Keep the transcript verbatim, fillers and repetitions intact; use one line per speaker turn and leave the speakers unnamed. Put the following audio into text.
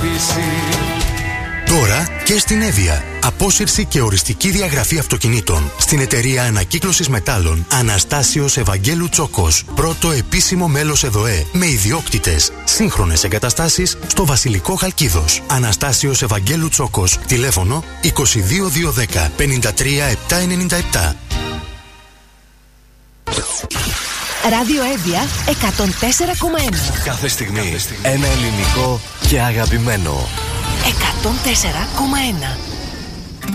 αγάπηση.
Τώρα και στην Εύβοια. Απόσυρση και οριστική διαγραφή αυτοκινήτων. Στην εταιρεία ανακύκλωσης μετάλλων Αναστάσιος Ευαγγέλου Τσόκος. Πρώτο επίσημο μέλος ΕΔΟΕ. Με ιδιόκτητες. Σύγχρονες εγκαταστάσεις στο Βασιλικό Χαλκίδος. Αναστάσιος Ευαγγέλου Τσόκος. Τηλέφωνο είκοσι δύο διακόσια δέκα πενήντα τρία επτακόσια ενενήντα επτά.
Ράδιο Εύβοια εκατόν τέσσερα κόμμα ένα.
Κάθε στιγμή, Κάθε στιγμή ένα ελληνικό και αγαπημένο.
εκατόν τέσσερα κόμμα ένα.